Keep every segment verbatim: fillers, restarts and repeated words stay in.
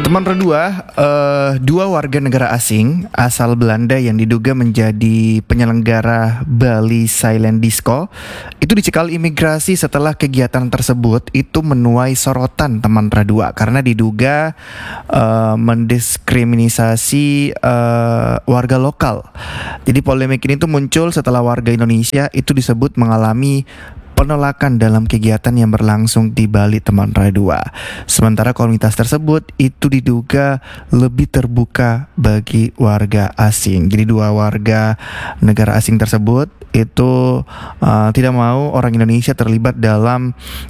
Teman Redua, uh, dua warga negara asing asal Belanda yang diduga menjadi penyelenggara Bali Silent Disco itu dicekal imigrasi setelah kegiatan tersebut itu menuai sorotan teman Redua karena diduga uh, mendiskriminasi uh, warga lokal. Jadi polemik ini tuh muncul setelah warga Indonesia itu disebut mengalami penolakan dalam kegiatan yang berlangsung di Bali teman Redua. Sementara komunitas tersebut itu diduga lebih terbuka bagi warga asing. Jadi dua warga negara asing tersebut itu uh, tidak mau orang Indonesia terlibat dalam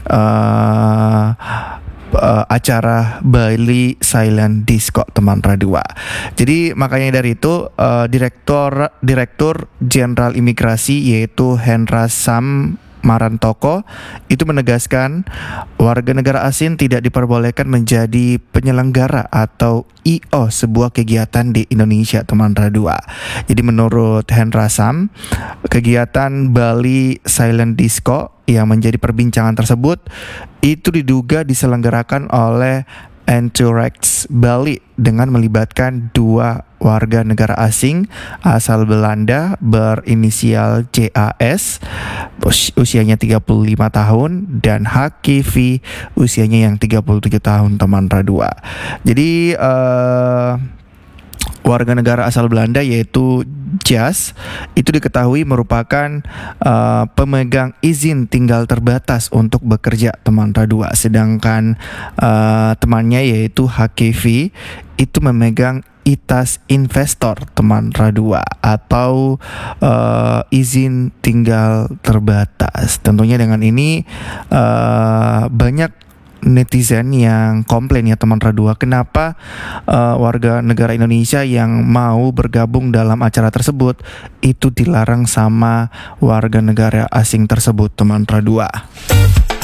uh, uh, acara Bali Silent Disco teman Redua. Jadi makanya dari itu uh, Direktur Direktur Jenderal Imigrasi yaitu Hendra Sam Marantoko itu menegaskan warga negara asing tidak diperbolehkan menjadi penyelenggara atau I O sebuah kegiatan di Indonesia teman Redua. Jadi menurut Hendra Sam, kegiatan Bali Silent Disco yang menjadi perbincangan tersebut itu diduga diselenggarakan oleh Entourage Bali dengan melibatkan dua warga negara asing asal Belanda berinisial C A S usianya tiga puluh lima tahun dan H K V usianya yang tiga puluh tujuh tahun teman Redua. Jadi uh, warga negara asal Belanda yaitu Jas itu diketahui merupakan uh, pemegang izin tinggal terbatas untuk bekerja teman Redua, sedangkan uh, temannya yaitu H K V itu memegang itas investor teman Redua atau uh, izin tinggal terbatas. Tentunya dengan ini uh, banyak netizen yang komplain ya teman Redua, kenapa uh, warga negara Indonesia yang mau bergabung dalam acara tersebut itu dilarang sama warga negara asing tersebut teman Redua.